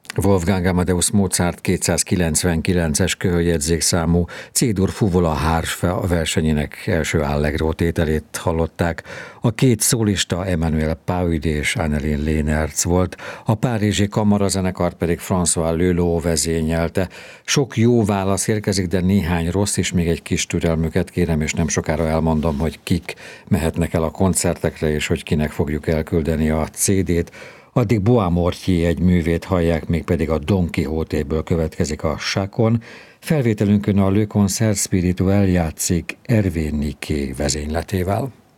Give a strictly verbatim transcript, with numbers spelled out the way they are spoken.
Wolfgang Amadeus Mozart kétszázkilencvenkilences köhögjegyzékszámú C-dur fuvola hárs versenyének első allegro tételét hallották. A két szólista Emmanuel Paud és Annelien Leenertz volt, a párizsi kamarazenekart pedig François Leleux vezényelte. Sok jó válasz érkezik, de néhány rossz is, még egy kis türelmüket kérem, és nem sokára elmondom, hogy kik mehetnek el a koncertekre, és hogy kinek fogjuk elküldeni a cé dét. Addig Bois Mortier egy művét hallják, mégpedig a Don Quixote-ből következik a Chacon. Felvételünkön a Le Concert Spirituel játszik Hervé Niquet vezényletével.